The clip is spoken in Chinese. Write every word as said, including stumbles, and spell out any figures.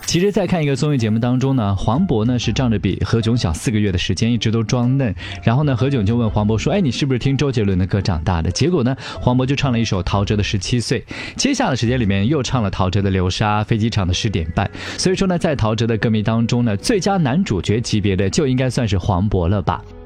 其实在看一个综艺节目当中呢，黄渤呢是仗着比何炅小四个月的时间一直都装嫩，然后呢何炅就问黄渤说，哎，你是不是听周杰伦的歌长大的？结果呢黄渤就唱了一首陶喆的十七岁，接下来的时间里面又唱了陶喆的流沙、飞机场的十点半。所以说呢，在陶喆的歌迷当中呢，最佳男主角级别的就应该算是黄渤了吧。